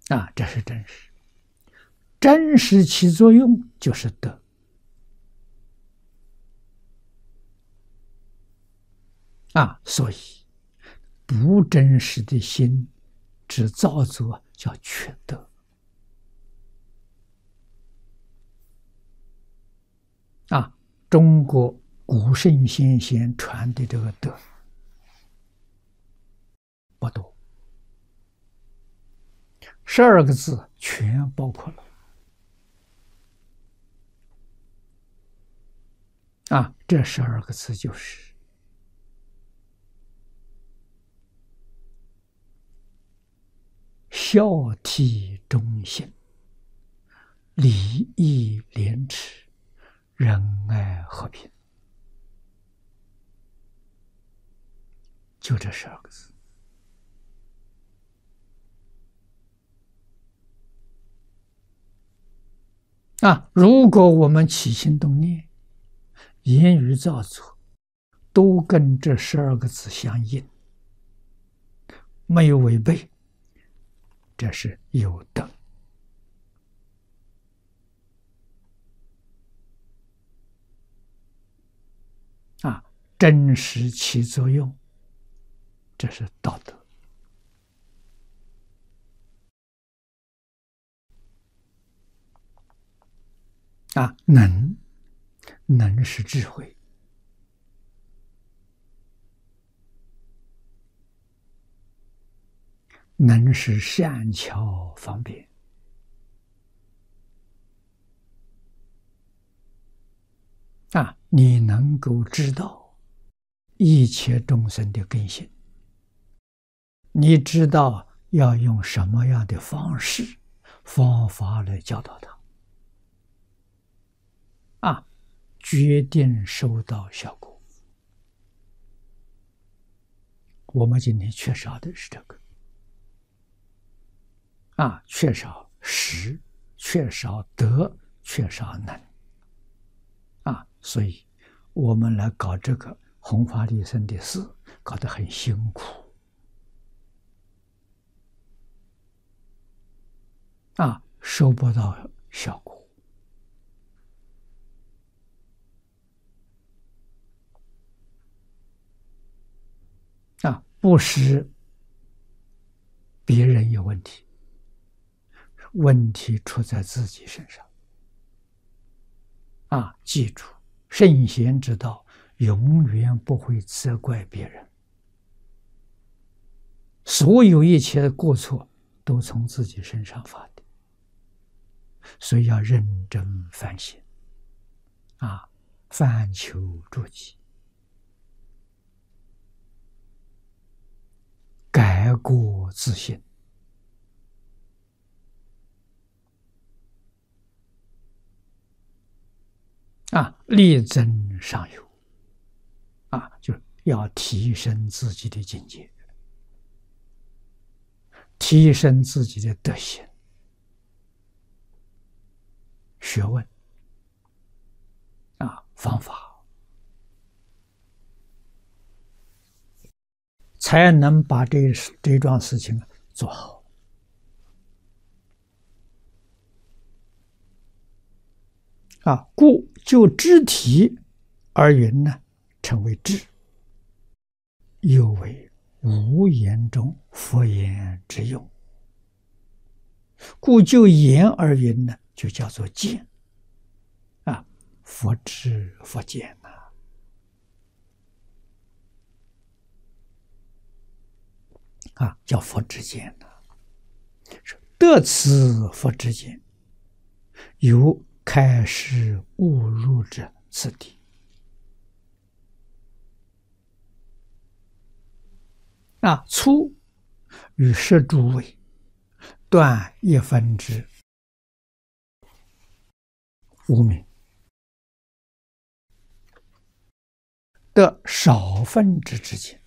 这是真实。真实起作用就是德。所以不真实的心之造作叫缺德。中国古圣先贤传的这个德不多，12个字全包括了。这12个字就是孝悌忠信、礼义廉耻、仁爱和平，就这12个字。如果我们起心动念、言语造作都跟这12个字相应，没有违背，这是有德。真实起作用，这是道德。能是智慧，能是善巧方便。你能够知道一切众生的根性，你知道要用什么样的方式、方法来教导他，决定收到效果。我们今天缺少的是这个，缺少识，缺少德，缺少能，所以我们来搞这个弘法利生的事，搞得很辛苦，收不到效果。不是别人有问题，问题出在自己身上。记住，圣贤之道永远不会责怪别人，所有一切的过错都从自己身上发的，所以要认真反省，反求诸己，改过自新。力争上游，就是要提升自己的境界，提升自己的德行、学问、方法，才能把这桩事情做好。故就知体而云呢，称为智，又为无言中佛言之用。故就言而云呢，就叫做见。佛知佛见叫佛知见得此佛知见，有开示误入者次第。粗与摄诸位，断1分之无明，得少分之之见。